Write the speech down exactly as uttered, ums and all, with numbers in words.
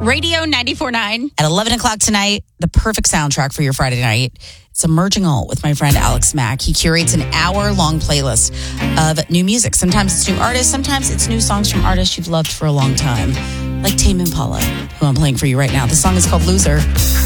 Radio ninety-four point nine. At eleven o'clock tonight, the perfect soundtrack for your Friday night. It's Emerging All with my friend Alex Mack. He curates an hour-long playlist of new music. Sometimes it's new artists. Sometimes it's new songs from artists you've loved for a long time. Like Tame Impala, who I'm playing for you right now. The song is called Loser.